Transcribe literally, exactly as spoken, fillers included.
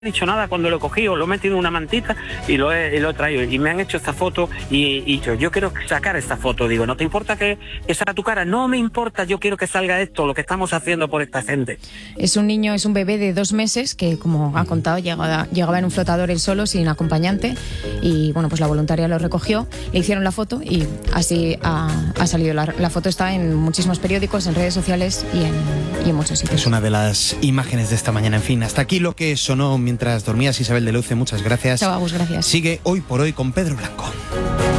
dicho nada cuando lo he cogido, lo he metido en una mantita y lo he, y lo he traído. Y me han hecho esta foto y, y yo, yo quiero sacar esta foto. Digo, ¿no te importa que, que salga tu cara? No me importa, yo quiero que salga esto, lo que estamos haciendo por esta gente. Es un niño, es un bebé de dos meses que, como ha contado, llegaba, llegaba en un flotador él solo, sin acompañante. Y bueno, pues la voluntaria lo recogió, le hicieron la foto y así ha, ha salido. La, la foto está en muchísimos periódicos, en redes sociales y en, y en muchos sitios. Es una de las imágenes de esta mañana. En fin, hasta aquí lo que sonó mientras dormías, Isabel de Luce. Muchas gracias. Chao, Agus, gracias. Sigue Hoy por Hoy con Pedro Blanco.